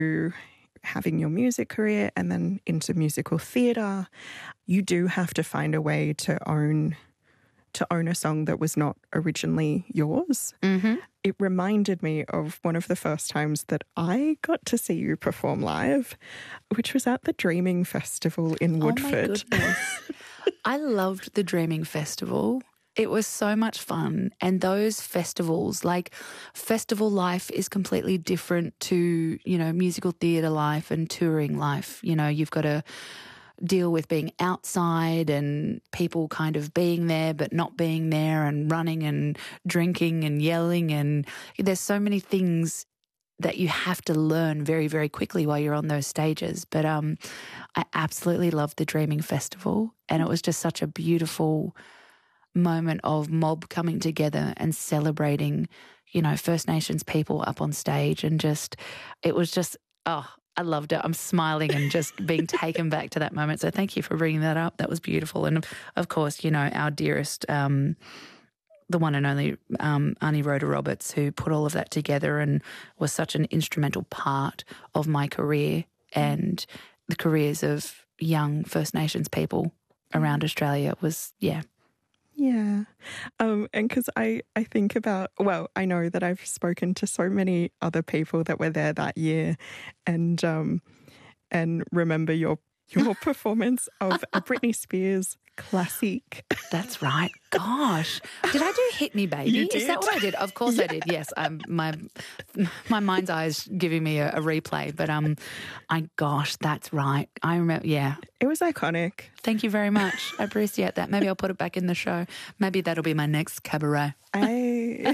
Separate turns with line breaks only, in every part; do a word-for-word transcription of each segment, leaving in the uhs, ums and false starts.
having your music career and then into musical theatre, you do have to find a way to own to own a song that was not originally yours.
Mm-hmm.
It reminded me of one of the first times that I got to see you perform live, which was at the Dreaming Festival in Woodford.
Oh my goodness. I loved the Dreaming Festival. It was so much fun. And those festivals, like festival life is completely different to, you know, musical theatre life and touring life. You know, you've got to deal with being outside and people kind of being there but not being there and running and drinking and yelling, and there's so many things that you have to learn very, very quickly while you're on those stages. But um, I absolutely loved the Dreaming Festival, and it was just such a beautiful moment of mob coming together and celebrating, you know, First Nations people up on stage, and just, it was just, oh, I loved it. I'm smiling and just being taken back to that moment. So thank you for bringing that up. That was beautiful. And of course, you know, our dearest, um, the one and only um, Arnie Rhoda Roberts, who put all of that together and was such an instrumental part of my career and the careers of young First Nations people around Australia. Was, yeah.
Yeah. Um, and because I, I think about, well, I know that I've spoken to so many other people that were there that year, and um, and remember your your performance of a Britney Spears classic.
That's right. Gosh. Did I do Hit Me Baby?
You
Is
did.
that what I did? Of course
Yeah.
I did. Yes. Um, my my mind's eye is giving me a, a replay. But um, I gosh, that's right. I remember, yeah.
It was iconic.
Thank you very much. I appreciate that. Maybe I'll put it back in the show. Maybe that'll be my next cabaret.
I...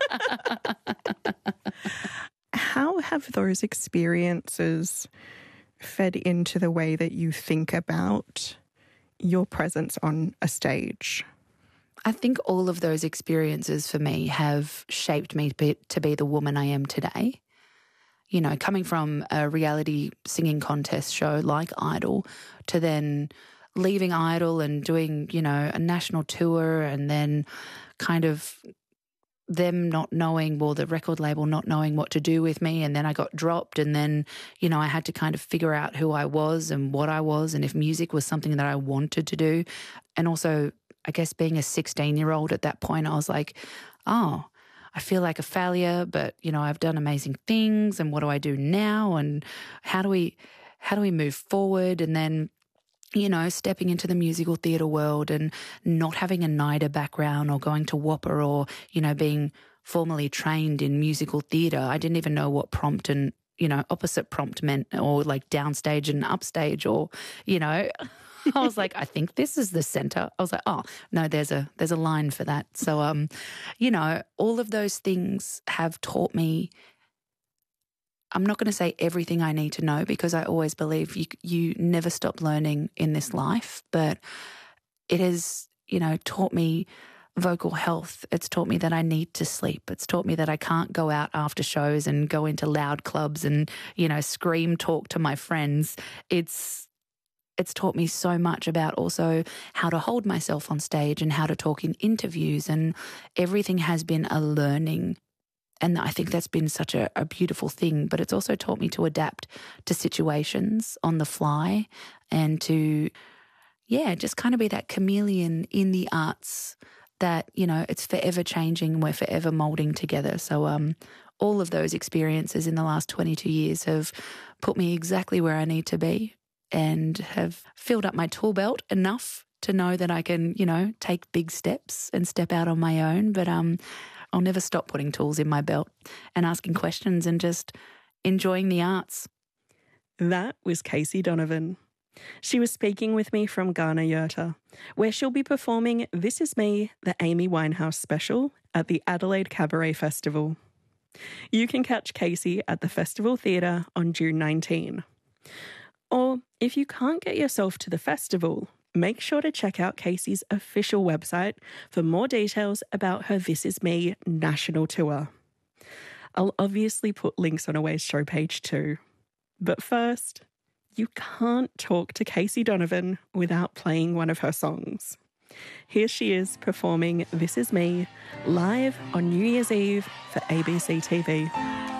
How have those experiences fed into the way that you think about your presence on a stage?
I think all of those experiences for me have shaped me to be, to be the woman I am today. You know, coming from a reality singing contest show like Idol to then leaving Idol and doing, you know, a national tour, and then kind of them not knowing, well, the record label not knowing what to do with me, and then I got dropped, and then, you know, I had to kind of figure out who I was and what I was and if music was something that I wanted to do. And also, I guess being a sixteen-year-old at that point, I was like, oh, I feel like a failure, but, you know, I've done amazing things, and what do I do now, and how do we how do we move forward? And then, you know, stepping into the musical theatre world and not having a NIDA background or going to Whopper or, you know, being formally trained in musical theatre. I didn't even know what prompt and, you know, opposite prompt meant, or like downstage and upstage, or, you know, I was like, I think this is the centre. I was like, oh, no, there's a there's a line for that. So, um, you know, all of those things have taught me, I'm not going to say everything I need to know, because I always believe you you never stop learning in this life, but it has, you know, taught me vocal health. It's taught me that I need to sleep. It's taught me that I can't go out after shows and go into loud clubs and, you know, scream talk to my friends. It's it's taught me so much about also how to hold myself on stage and how to talk in interviews, and everything has been a learning. And I think that's been such a, a beautiful thing, but it's also taught me to adapt to situations on the fly and to, yeah, just kind of be that chameleon in the arts that, you know, it's forever changing. We're forever molding together. So um, all of those experiences in the last twenty-two years have put me exactly where I need to be and have filled up my tool belt enough to know that I can, you know, take big steps and step out on my own. But um, I'll never stop putting tools in my belt and asking questions and just enjoying the arts.
That was Casey Donovan. She was speaking with me from Ghana Yurta, where she'll be performing This Is Me, the Amy Winehouse special, at the Adelaide Cabaret Festival. You can catch Casey at the Festival Theatre on June nineteenth. Or if you can't get yourself to the festival, make sure to check out Casey's official website for more details about her This Is Me national tour. I'll obviously put links on Away's show page too. But first, you can't talk to Casey Donovan without playing one of her songs. Here she is performing This Is Me live on New Year's Eve for A B C T V.